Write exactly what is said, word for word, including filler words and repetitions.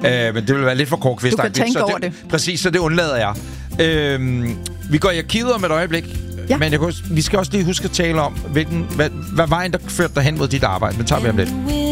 Øh, men det vil være lidt for kort kvist. Du kan tænke så over det, det. Præcis, så det undlader jeg. Øh, vi går i arkivet om et øjeblik. Ja. Men jeg kan, vi skal også lige huske at tale om, hvilken, hvad, hvad vejen, der førte dig hen mod dit arbejde. Men tager vi om lidt.